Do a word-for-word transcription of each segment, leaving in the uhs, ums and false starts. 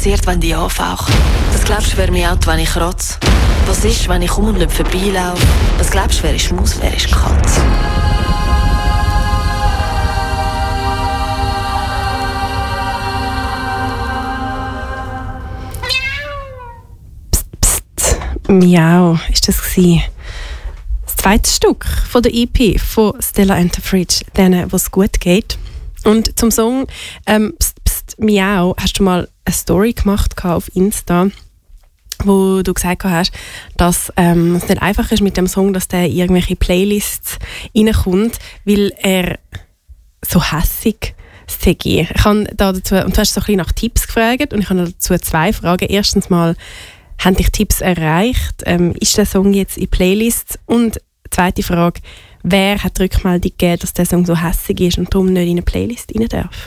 passiert, wenn die anfauche? Was glaubst du, wer mich out, wenn ich rotze? Was ist, wenn ich um und nicht vorbeilaufe? Was glaubst du, wer ist Maus, wer ist Katz? Miau, ist das gewesen. Das zweite Stück von der E P von Stella and the Fridge, denen, wo es gut geht. Und zum Song ähm, Psst, Psst, Miau hast du mal eine Story gemacht auf Insta, wo du gesagt hast, dass ähm, es nicht einfach ist mit dem Song, dass der in irgendwelche Playlists reinkommt, weil er so hässig sei. Ich habe da dazu, und du hast so ein bisschen nach Tipps gefragt und ich habe dazu zwei Fragen. Erstens mal, haben dich Tipps erreicht? Ähm, ist der Song jetzt in Playlists? Und zweite Frage, wer hat die Rückmeldung gegeben, dass der Song so hässig ist und darum nicht in eine Playlist rein darf?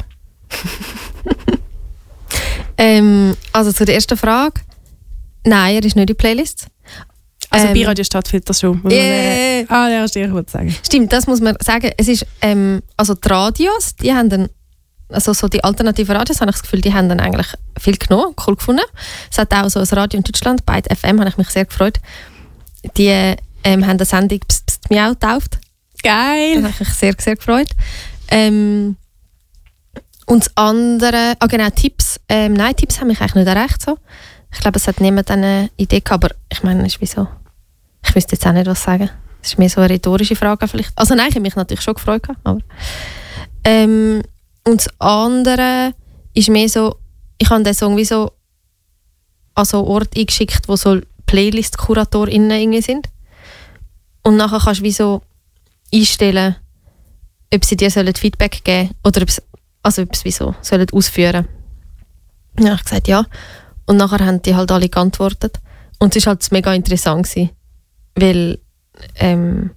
ähm, also zu der ersten Frage. Nein, er ist nicht in Playlists. Also ähm, bei Radio Stadt findet das schon. Yeah. Ah, ja, hast du dir gut sagen. Stimmt, das muss man sagen. Es ist, ähm, also die Radios, die haben dann, also so die alternativen Radios, habe ich das Gefühl, die haben dann eigentlich viel genommen, cool gefunden. Es hat auch so ein Radio in Deutschland, bei F M, habe ich mich sehr gefreut. Die ähm, haben eine Sendung Psst, Psst, Miau getauft. Geil! Da habe ich mich sehr, sehr gefreut. Ähm, und das andere, ah genau, Tipps, ähm, nein, Tipps haben mich eigentlich nicht erreicht so. Ich glaube, es hat niemand eine Idee gehabt, aber ich meine, es ist wieso? Ich wüsste jetzt auch nicht, was sagen. Es ist mehr so eine rhetorische Frage vielleicht. Also nein, ich habe mich natürlich schon gefreut gehabt, aber ähm, und das andere ist mehr so, ich habe den Song wie so an so einen Ort eingeschickt, wo so Playlist-KuratorInnen irgendwie sind. Und nachher kannst du wie so einstellen, ob sie dir Feedback geben sollen oder ob sie, also ob sie wie so sollen ausführen. Dann habe ich gesagt, ja. Und nachher haben die halt alle geantwortet. Und es war halt mega interessant gewesen, weil ähm,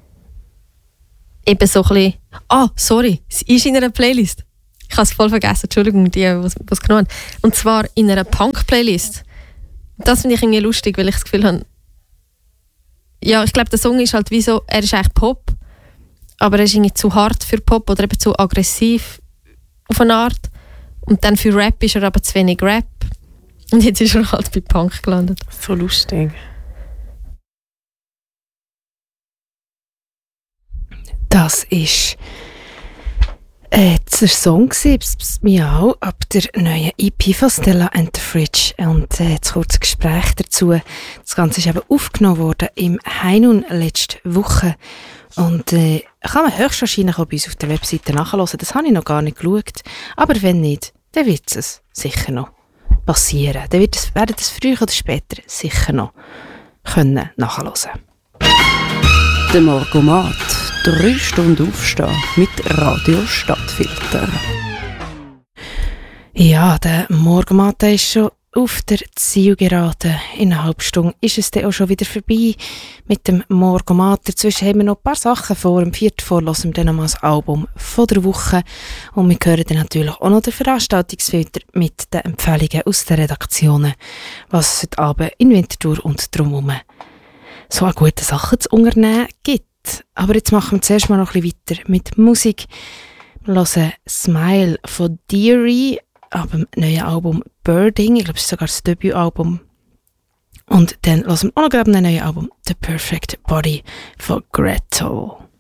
eben so ein bisschen, ah, sorry, es ist in einer Playlist. Ich habe es voll vergessen, Entschuldigung, die, die es genommen haben. Und zwar in einer Punk-Playlist. Das finde ich irgendwie lustig, weil ich das Gefühl habe, ja, ich glaube, der Song ist halt wie so, er ist eigentlich Pop, aber er ist irgendwie zu hart für Pop oder eben zu aggressiv auf eine Art. Und dann für Rap ist er aber zu wenig Rap. Und jetzt ist er halt bei Punk gelandet. So lustig. Das ist äh, der Song «Psst, Psst, Miau» ab der neuen E P von Stella and the Fridge. Und äh, das kurze Gespräch dazu. Das Ganze ist eben aufgenommen worden im Heinun letzte Woche. Und äh, kann man höchstwahrscheinlich auch bei uns auf der Webseite nachhören. Das habe ich noch gar nicht geschaut. Aber wenn nicht, dann wird es sicher noch passieren. Dann wird es, werden das früher oder später sicher noch können nachhören. Der Morgomat. Drei Stunden aufstehen mit Radio Stadtfilter. Ja, der Morgenmatt ist schon auf der Zielgerade. In einer halben Stunde ist es dann auch schon wieder vorbei mit dem Morgenmatt. Dazwischen haben wir noch ein paar Sachen vor. Am vierten vor hören wir dann nochmal das Album von der Woche. Und wir hören dann natürlich auch noch den Veranstaltungsfilter mit den Empfehlungen aus den Redaktionen, was es heute Abend in Winterthur und drumherum so eine gute Sache zu unternehmen gibt. Aber jetzt machen wir zuerst mal noch ein bisschen weiter mit Musik. Wir hören «Smile» von Deary ab dem neuen Album «Birding». Ich glaube, es ist sogar das Debütalbum. Und dann hören wir auch noch gerade ein neues Album «The Perfect Body» von Gretel.